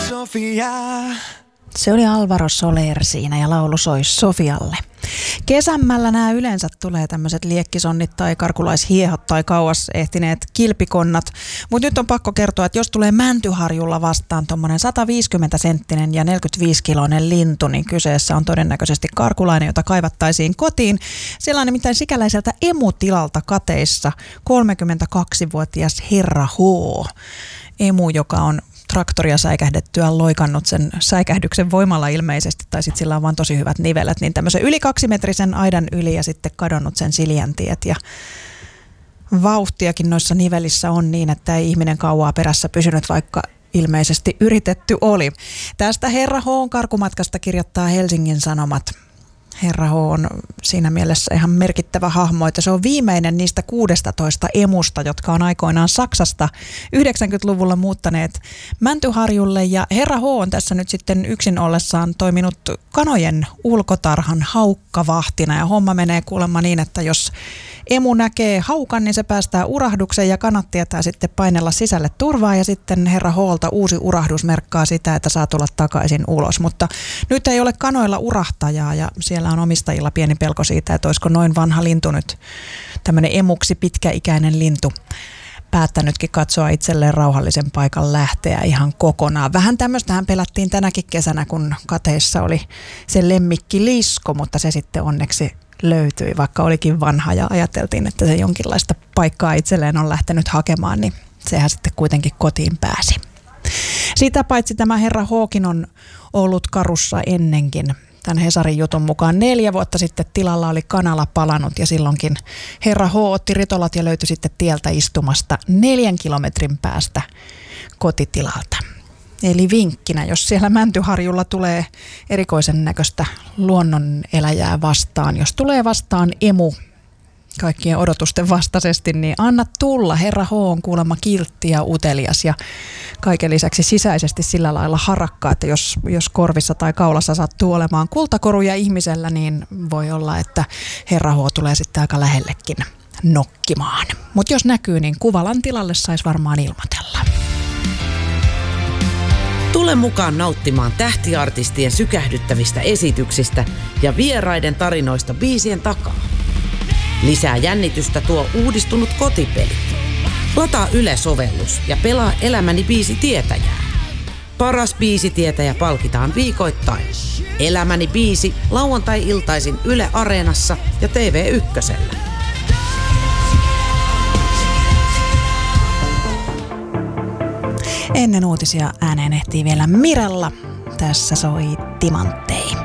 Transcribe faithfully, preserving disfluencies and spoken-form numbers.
Sofia. Se oli Alvaro Soler siinä ja laulu soi Sofialle. Kesämmällä nämä yleensä tulee tämmöiset liekkisonnit tai karkulaishiehot tai kauas ehtineet kilpikonnat. Mutta nyt on pakko kertoa, että jos tulee Mäntyharjulla vastaan tuommoinen sata viisikymmentä senttinen ja neljäkymmentäviisi kiloinen lintu, niin kyseessä on todennäköisesti karkulainen, jota kaivattaisiin kotiin. Siellä on nimittäin sikäläiseltä emutilalta kateissa kolmekymmentäkaksivuotias herra H. Emu, joka on traktoria säikähdettyä loikannut sen säikähdyksen voimalla ilmeisesti, tai sitten sillä on vaan tosi hyvät nivelet, niin tämmöisen yli kaksimetrisen aidan yli ja sitten kadonnut sen Siljäntiet. Ja vauhtiakin noissa nivelissä on niin, että ei ihminen kauaa perässä pysynyt, vaikka ilmeisesti yritetty oli. Tästä herra H:n karkumatkasta kirjoittaa Helsingin Sanomat. Herra H on siinä mielessä ihan merkittävä hahmo, että se on viimeinen niistä kuusitoista emusta, jotka on aikoinaan Saksasta yhdeksänkymmentäluvulla muuttaneet Mäntyharjulle. Ja herra H on tässä nyt sitten yksin ollessaan toiminut kanojen ulkotarhan haukkavahtina. Ja homma menee kuulemma niin, että jos emu näkee haukan, niin se päästää urahduksen ja kanat tietää sitten painella sisälle turvaa. Ja sitten herra H:lta uusi urahdus merkkaa sitä, että saa tulla takaisin ulos. Mutta nyt ei ole kanoilla urahtajaa ja siellä on omistajilla pieni pelko siitä, että olisiko noin vanha lintu nyt, tämmöinen emuksi pitkäikäinen lintu, päättänytkin katsoa itselleen rauhallisen paikan lähteä ihan kokonaan. Vähän tämmöistähän pelättiin tänäkin kesänä, kun kateissa oli se lemmikki lisko, mutta se sitten onneksi löytyi, vaikka olikin vanha ja ajateltiin, että se jonkinlaista paikkaa itselleen on lähtenyt hakemaan, niin sehän sitten kuitenkin kotiin pääsi. Sitä paitsi tämä herra Hkin on ollut karussa ennenkin. Tämän Hesarin jutun mukaan neljä vuotta sitten tilalla oli kanala palanut ja silloinkin herra H otti ritolat ja löytyi sitten tieltä istumasta neljän kilometrin päästä kotitilalta. Eli vinkkinä, jos siellä Mäntyharjulla tulee erikoisen näköistä luonnoneläjää vastaan, jos tulee vastaan emu kaikkien odotusten vastaisesti, niin anna tulla. Herra H on kuulemma kiltti ja utelias ja kaiken lisäksi sisäisesti sillä lailla harakka, että jos, jos korvissa tai kaulassa sattuu olemaan kultakoruja ihmisellä, niin voi olla, että herra H tulee sitten aika lähellekin nokkimaan. Mutta jos näkyy, niin Kuvalan tilalle saisi varmaan ilmoitella. Tule mukaan nauttimaan tähtiartistien sykähdyttävistä esityksistä ja vieraiden tarinoista biisien takaa. Lisää jännitystä tuo uudistunut kotipeli. Lataa Yle-sovellus ja pelaa Elämäni biisitietäjää. Paras biisitietäjä palkitaan viikoittain. Elämäni biisi lauantai-iltaisin Yle Areenassa ja T V Ykkösellä. Ennen uutisia ääneen ehtii vielä Mirella. Tässä soi Timanttei.